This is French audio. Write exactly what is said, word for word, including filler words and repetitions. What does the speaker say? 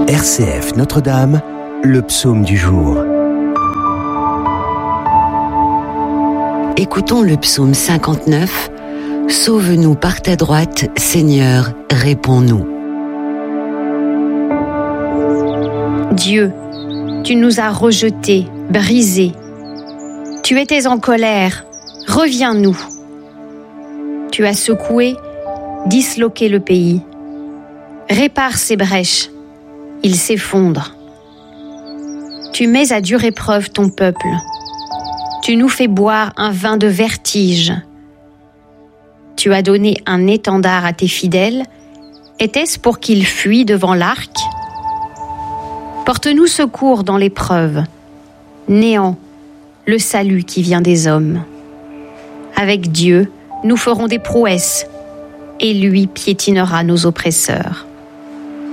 R C F Notre-Dame, le psaume du jour. Écoutons le psaume cinquante-neuf. Sauve-nous par ta droite, Seigneur, réponds-nous. Dieu, tu nous as rejetés, brisés. Tu étais en colère, reviens-nous. Tu as secoué, disloqué le pays. Répare ces brèches, il s'effondre. Tu mets à dure épreuve ton peuple. Tu nous fais boire un vin de vertige. Tu as donné un étendard à tes fidèles. Était-ce pour qu'ils fuient devant l'arc ? Porte-nous secours dans l'épreuve. Néant, le salut qui vient des hommes. Avec Dieu, nous ferons des prouesses, et lui piétinera nos oppresseurs.